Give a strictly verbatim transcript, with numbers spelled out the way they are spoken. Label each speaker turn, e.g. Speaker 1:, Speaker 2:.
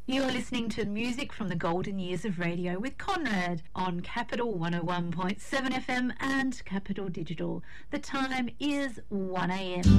Speaker 1: You're listening to music from the golden years of radio with Conrad on Capital one oh one point seven F M and Capital Digital. The time is one a m